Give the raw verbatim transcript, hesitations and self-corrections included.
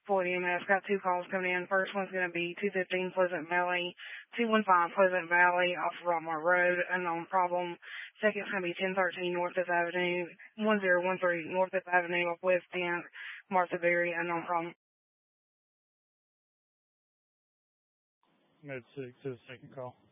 Floyd E M S. Got two calls coming in. First one's going to be two fifteen Pleasant Valley, two one five Pleasant Valley off of Rockmart Road, unknown problem. Second's going to be ten thirteen North Fifth Avenue, one zero one three North Fifth Avenue off West tenth, Martha Berry, unknown problem. Med six to the second call.